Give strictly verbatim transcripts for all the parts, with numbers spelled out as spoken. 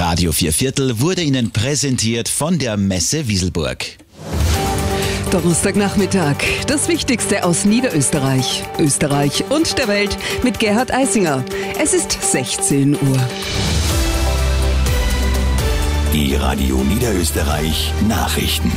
Radio vier Viertel wurde Ihnen präsentiert von der Messe Wieselburg. Donnerstagnachmittag. Das Wichtigste aus Niederösterreich, Österreich und der Welt mit Gerhard Eisinger. Es ist sechzehn Uhr. Die Radio Niederösterreich Nachrichten.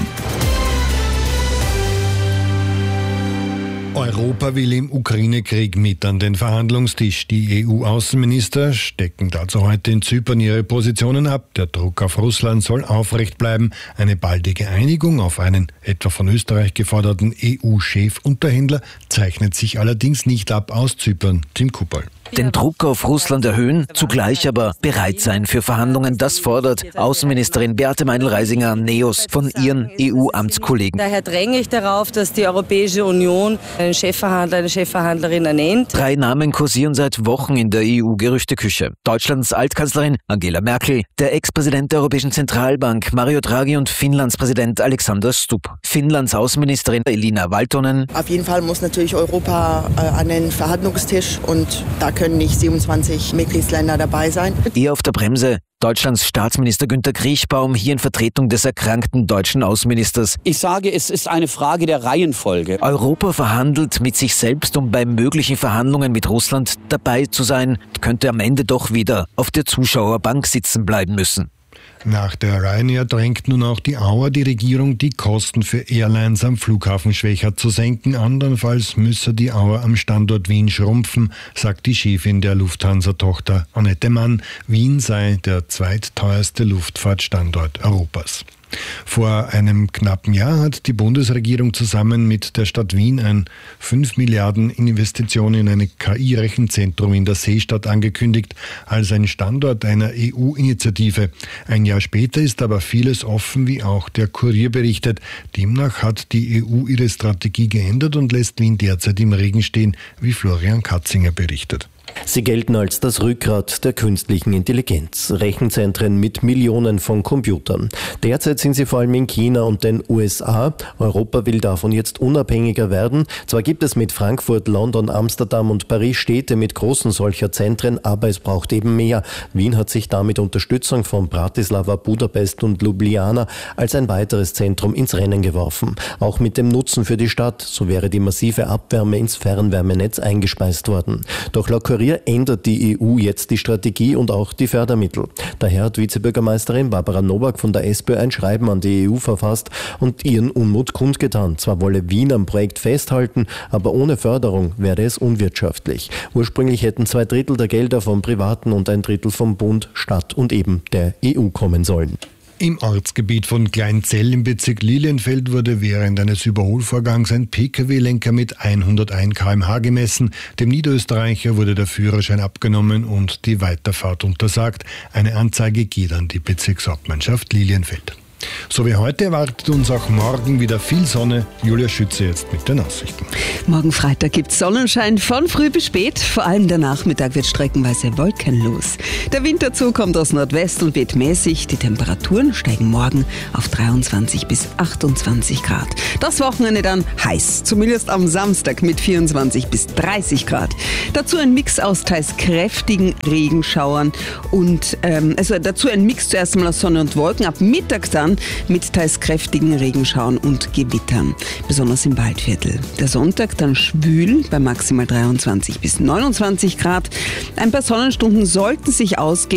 Europa will im Ukraine-Krieg mit an den Verhandlungstisch. Die E U-Außenminister stecken dazu heute in Zypern ihre Positionen ab. Der Druck auf Russland soll aufrecht bleiben. Eine baldige Einigung auf einen etwa von Österreich geforderten E U-Chefunterhändler zeichnet sich allerdings nicht ab aus Zypern. Tim Kupperl. Den Druck auf Russland erhöhen, zugleich aber bereit sein für Verhandlungen, das fordert Außenministerin Beate Meindl-Reisinger Neos von ihren E U-Amtskollegen. Daher dränge ich darauf, dass die Europäische Union einen Chefverhandler, eine Chefverhandlerin ernennt. Drei Namen kursieren seit Wochen in der E U-Gerüchteküche. Deutschlands Altkanzlerin Angela Merkel, der Ex-Präsident der Europäischen Zentralbank Mario Draghi und Finnlands Präsident Alexander Stubb. Finnlands Außenministerin Elina Valtonen. Auf jeden Fall muss natürlich Europa äh, an den Verhandlungstisch und da können nicht siebenundzwanzig Mitgliedsländer dabei sein. Eher auf der Bremse Deutschlands Staatsminister Günter Kriechbaum, hier in Vertretung des erkrankten deutschen Außenministers. Ich sage, es ist eine Frage der Reihenfolge. Europa verhandelt mit sich selbst, um bei möglichen Verhandlungen mit Russland dabei zu sein, könnte am Ende doch wieder auf der Zuschauerbank sitzen bleiben müssen. Nach der Ryanair drängt nun auch die Auer die Regierung, die Kosten für Airlines am Flughafen Schwechat zu senken. Andernfalls müsse die Auer am Standort Wien schrumpfen, sagt die Chefin der Lufthansa-Tochter Annette Mann. Wien sei der zweitteuerste Luftfahrtstandort Europas. Vor einem knappen Jahr hat die Bundesregierung zusammen mit der Stadt Wien ein fünf Milliarden Investition in ein K I-Rechenzentrum in der Seestadt angekündigt, als ein Standort einer E U-Initiative. Ein Jahr später ist aber vieles offen, wie auch der Kurier berichtet. Demnach hat die E U ihre Strategie geändert und lässt Wien derzeit im Regen stehen, wie Florian Katzinger berichtet. Sie gelten als das Rückgrat der künstlichen Intelligenz. Rechenzentren mit Millionen von Computern. Derzeit sind sie vor allem in China und den U S A. Europa will davon jetzt unabhängiger werden. Zwar gibt es mit Frankfurt, London, Amsterdam und Paris Städte mit großen solcher Zentren, aber es braucht eben mehr. Wien hat sich damit Unterstützung von Bratislava, Budapest und Ljubljana als ein weiteres Zentrum ins Rennen geworfen. Auch mit dem Nutzen für die Stadt, so wäre die massive Abwärme ins Fernwärmenetz eingespeist worden. Doch laut Kurier ändert die E U jetzt die Strategie und auch die Fördermittel. Daher hat Vizebürgermeisterin Barbara Nowak von der SPÖ ein Schreiben an die E U verfasst und ihren Unmut kundgetan. Zwar wolle Wien am Projekt festhalten, aber ohne Förderung wäre es unwirtschaftlich. Ursprünglich hätten zwei Drittel der Gelder vom Privaten und ein Drittel vom Bund, Stadt und eben der E U kommen sollen. Im Ortsgebiet von Kleinzell im Bezirk Lilienfeld wurde während eines Überholvorgangs ein P K W-Lenker mit hunderteins Kilometer pro Stunde gemessen. Dem Niederösterreicher wurde der Führerschein abgenommen und die Weiterfahrt untersagt. Eine Anzeige geht an die Bezirkshauptmannschaft Lilienfeld. So wie heute erwartet uns auch morgen wieder viel Sonne. Julia Schütze jetzt mit den Aussichten. Morgen Freitag gibt es Sonnenschein von früh bis spät. Vor allem der Nachmittag wird streckenweise wolkenlos. Der Wind dazu kommt aus Nordwest und weht mäßig. Die Temperaturen steigen morgen auf dreiundzwanzig bis achtundzwanzig Grad. Das Wochenende dann heiß, zumindest am Samstag mit vierundzwanzig bis dreißig Grad. Dazu ein Mix aus teils kräftigen Regenschauern und ähm, also dazu ein Mix zuerst mal aus Sonne und Wolken. Ab Mittag dann mit teils kräftigen Regenschauern und Gewittern, besonders im Waldviertel. Der Sonntag dann schwül bei maximal dreiundzwanzig bis neunundzwanzig Grad. Ein paar Sonnenstunden sollten sich ausgehen.